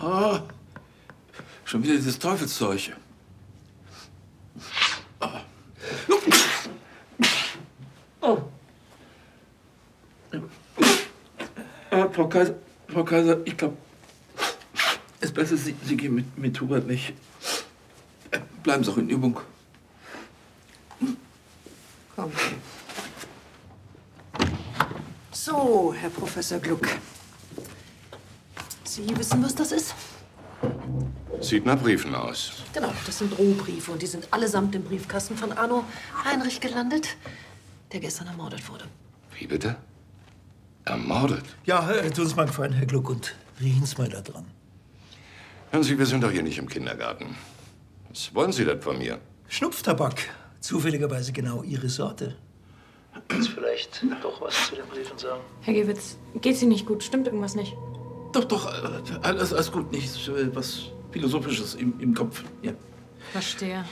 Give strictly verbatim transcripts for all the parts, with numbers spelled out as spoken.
Oh, schon wieder dieses Teufelszeug. Oh. Oh. Ah, Frau Kaiser, Frau Kaiser, ich glaube, es ist besser, Sie, Sie gehen mit, mit Hubert nicht. Bleiben Sie auch in Übung. Komm. So, Herr Professor Gluck. Sie wissen, was das ist? Sieht nach Briefen aus. Genau, das sind Drohbriefe und die sind allesamt im Briefkasten von Arno Heinrich gelandet, der gestern ermordet wurde. Wie bitte? Ermordet? Ja, äh, tun Sie mal einen Gefallen, Herr Gluck, und riechen Sie mal da dran. Hören Sie, wir sind doch hier nicht im Kindergarten. Was wollen Sie denn von mir? Schnupftabak. Zufälligerweise genau Ihre Sorte. Kannst vielleicht doch was zu den Briefen sagen? Herr Gewitz, geht's Ihnen nicht gut? Stimmt irgendwas nicht? Doch, doch, alles, alles gut. Nichts äh, was Philosophisches im, im Kopf. Ja. Verstehe.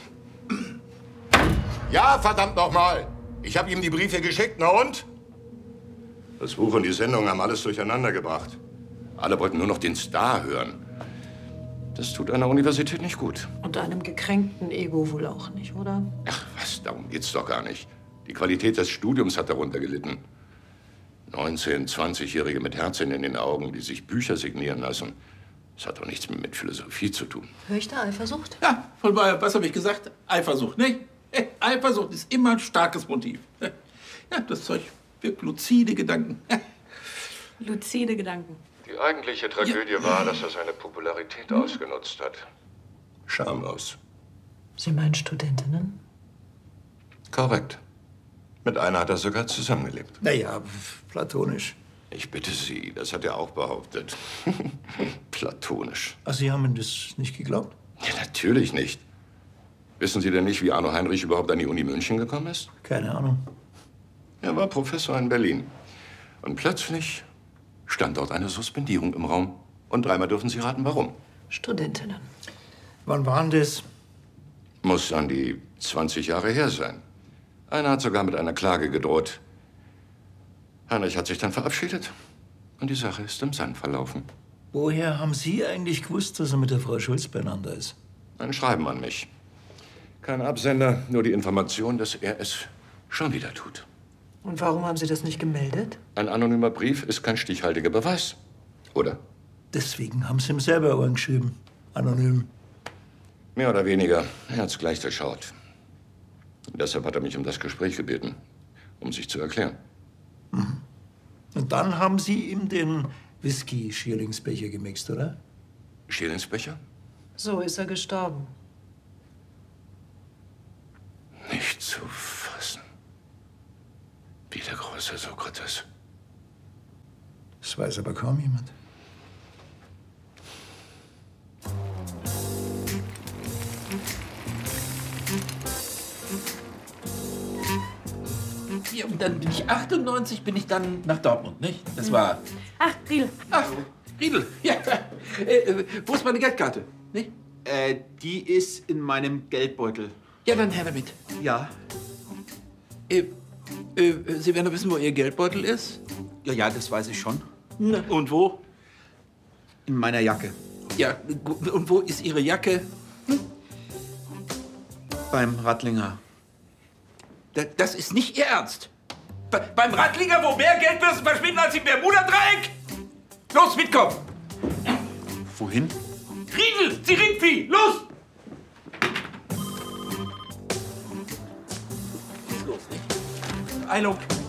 Ja, verdammt noch mal! Ich habe ihm die Briefe geschickt, na und? Das Buch und die Sendung haben alles durcheinander gebracht. Alle wollten nur noch den Star hören. Das tut einer Universität nicht gut. Und einem gekränkten Ego wohl auch nicht, oder? Ach, was, darum geht's doch gar nicht. Die Qualität des Studiums hat darunter gelitten. neunzehn-, zwanzigjährige mit Herzchen in den Augen, die sich Bücher signieren lassen. Das hat doch nichts mehr mit Philosophie zu tun. Höre ich da Eifersucht? Ja, von Bayer, was habe ich gesagt? Eifersucht, ne? Eifersucht ist immer ein starkes Motiv. Ja, das Zeug wirkt luzide Gedanken. Luzide Gedanken. Die eigentliche Tragödie ja. war, dass er seine Popularität hm. ausgenutzt hat. Schamlos. Sie meinen Studentinnen? Korrekt. Mit einer hat er sogar zusammengelebt. Naja, platonisch. Ich bitte Sie, das hat er auch behauptet. Platonisch. Ach, Sie haben ihm das nicht geglaubt? Ja, natürlich nicht. Wissen Sie denn nicht, wie Arno Heinrich überhaupt an die Uni München gekommen ist? Keine Ahnung. Er war Professor in Berlin. Und plötzlich stand dort eine Suspendierung im Raum. Und dreimal dürfen Sie raten, warum. Studentinnen. Wann waren das? Muss an die zwanzig Jahre her sein. Einer hat sogar mit einer Klage gedroht. Heinrich hat sich dann verabschiedet. Und die Sache ist im Sand verlaufen. Woher haben Sie eigentlich gewusst, dass er mit der Frau Schulz beieinander ist? Ein Schreiben an mich. Kein Absender, nur die Information, dass er es schon wieder tut. Und warum haben Sie das nicht gemeldet? Ein anonymer Brief ist kein stichhaltiger Beweis, oder? Deswegen haben Sie ihm selber Ohren geschrieben. Anonym. Mehr oder weniger. Er hat's gleich durchschaut. Und deshalb hat er mich um das Gespräch gebeten, um sich zu erklären. Mhm. Und dann haben Sie ihm den Whisky-Schierlingsbecher gemixt, oder? Schierlingsbecher? So ist er gestorben. Nicht zu fassen. Wie der große Sokrates. Das weiß aber kaum jemand. Ja, und dann bin ich achtundneunzig, bin ich dann nach Dortmund, nicht? Das war... Ach, Riedel. Ach, Riedel, ja. Äh, äh, wo ist meine Geldkarte? Nicht? Äh, die ist in meinem Geldbeutel. Ja, dann her damit. Ja. Äh, äh, Sie werden doch wissen, wo Ihr Geldbeutel ist? Ja, ja, das weiß ich schon. Na, und wo? In meiner Jacke. Ja, und wo ist Ihre Jacke? Hm? Beim Rattlinger. Da, das ist nicht Ihr Ernst. Be beim Rattlinger, wo mehr Geldbörsen verschwinden als im Bermuda-Dreieck? Los, mitkommen! Wohin? Riedel, Sie Rindvieh, los! Los, nicht? Eilung.